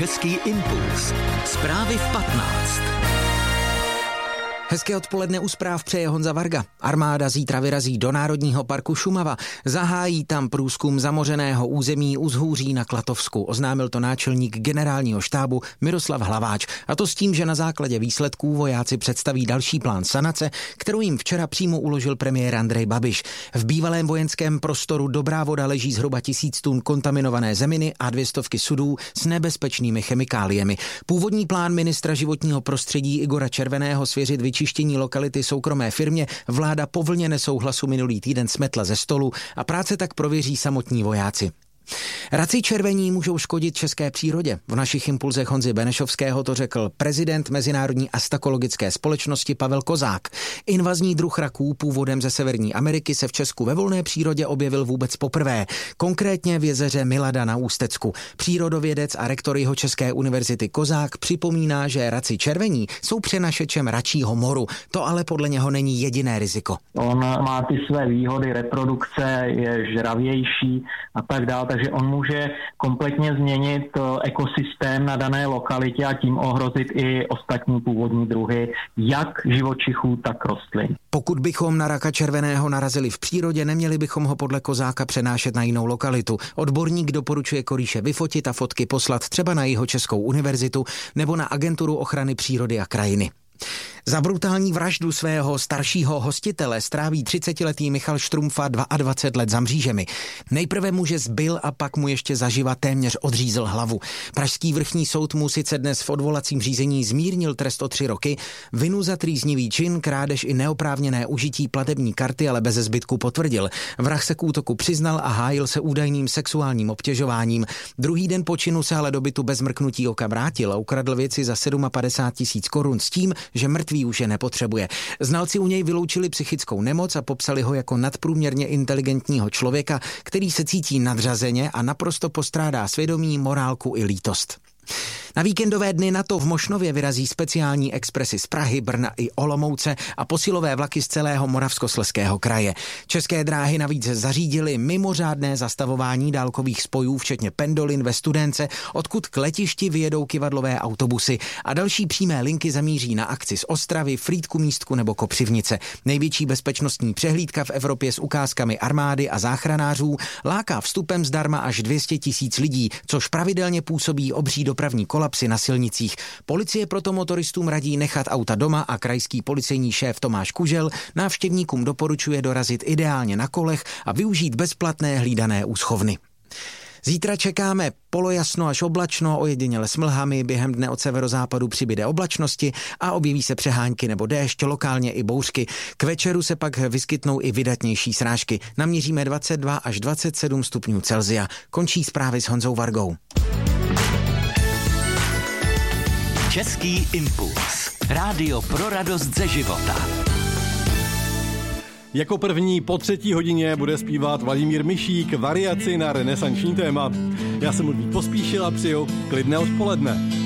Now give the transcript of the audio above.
Český impuls. Zprávy v 15. Hezké odpoledne u zpráv přeje Honza Varga. Armáda zítra vyrazí do Národního parku Šumava. Zahájí tam průzkum zamořeného území u Vzhůří na Klatovsku. Oznámil to náčelník generálního štábu Miroslav Hlaváč. A to s tím, že na základě výsledků vojáci představí další plán sanace, kterou jim včera přímo uložil premiér Andrej Babiš. V bývalém vojenském prostoru Dobrá Voda leží zhruba 1000 tun kontaminované zeminy a 200 sudů s nebezpečnými chemikáliemi. Původní plán ministra životního prostředí Igora Červeného svěřit čištění lokality soukromé firmě vláda po vlně nesouhlasu minulý týden smetla ze stolu a práce tak prověří samotní vojáci. Raci červení můžou škodit české přírodě. V našich impulzech Honzy Benešovského to řekl prezident Mezinárodní astakologické společnosti Pavel Kozák. Invazní druh raků původem ze Severní Ameriky se v Česku ve volné přírodě objevil vůbec poprvé, konkrétně v jezeře Milada na Ústecku. Přírodovědec a rektor Jihočeské univerzity Kozák připomíná, že raci červení jsou přenašečem račího moru. To ale podle něho není jediné riziko. On má ty své výhody, reprodukce, je žravější a tak dále, takže on může kompletně změnit ekosystém na dané lokalitě a tím ohrozit i ostatní původní druhy, jak živočichů, tak rostlin. Pokud bychom na raka červeného narazili v přírodě, neměli bychom ho podle Kozáka přenášet na jinou lokalitu. Odborník doporučuje korýše vyfotit a fotky poslat třeba na Jihočeskou univerzitu nebo na Agenturu ochrany přírody a krajiny. Za brutální vraždu svého staršího hostitele stráví 30letý Michal Štrumfa 22 let za mřížemi. Nejprve muže zbil a pak mu ještě zaživa téměř odřízl hlavu. Pražský vrchní soud mu sice dnes v odvolacím řízení zmírnil trest o 3 roky, vinu za trýznivý čin, krádež i neoprávněné užití platební karty ale beze zbytku potvrdil. Vrah se k útoku přiznal a hájil se údajným sexuálním obtěžováním. Druhý den po činu se ale do bytu bez mrknutí oka vrátil a ukradl věci za 57 000 korun s tím, že mrtvý už je nepotřebuje. Znalci u něj vyloučili psychickou nemoc a popsali ho jako nadprůměrně inteligentního člověka, který se cítí nadřazeně a naprosto postrádá svědomí, morálku i lítost. Na víkendové dny NATO v Mošnově vyrazí speciální expresy z Prahy, Brna i Olomouce a posilové vlaky z celého Moravskoslezského kraje. České dráhy navíc zařídily mimořádné zastavování dálkových spojů, včetně pendolin ve Studénce, odkud k letišti vyjedou kyvadlové autobusy a další přímé linky zamíří na akci z Ostravy, Frýdku Místku nebo Kopřivnice. Největší bezpečnostní přehlídka v Evropě s ukázkami armády a záchranářů láká vstupem zdarma až 200 000 lidí, což pravidelně působí obří dopravní kolapsy na silnicích. Policie proto motoristům radí nechat auta doma a krajský policejní šéf Tomáš Kužel návštěvníkům doporučuje dorazit ideálně na kolech a využít bezplatné hlídané úschovny. Zítra čekáme polojasno až oblačno, ojediněle s mlhami, během dne od severozápadu přibyde oblačnosti a objeví se přehánky nebo déšť, lokálně i bouřky. K večeru se pak vyskytnou i vydatnější srážky. Naměříme 22 až 27 stupňů Celsia. Končí zprávy s Honzou Vargou. Český impuls. Rádio pro radost ze života. Jako první po 3. hodině bude zpívat Vladimír Mišík variaci na renesanční téma. Já jsem Ludvík Pospíšil a přeju klidné odpoledne.